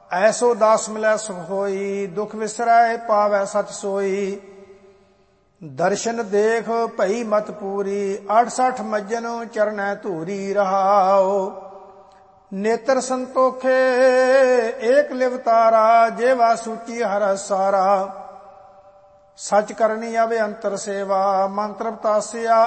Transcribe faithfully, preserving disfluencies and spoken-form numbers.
ਐਸੋ ਦਾਸ ਮਿਲੈ ਸੁਖ ਹੋਈ, ਦੁਖ ਵਿਸਰੈ ਪਾਵੈ ਸਚ ਸੋਈ। ਦਰਸ਼ਨ ਦੇਖ ਭਈ ਮਤ ਪੂਰੀ, ਅਠਸਠ ਮੱਜਨ ਚਰਨੈ ਧੂਰੀ ਰਹਾਉ। ਨੇਤਰ ਸੰਤੋਖੇ ਏਕ ਲਿਵਤਾਰਾ, ਜੇਵਾ ਸੂਚੀ ਹਰ ਸਾਰਾ। ਸਚ ਕਰਨੀ ਅਵੇ ਅੰਤਰ ਸੇਵਾ, ਮੰਤਰ ਪਤਾਸਿਆ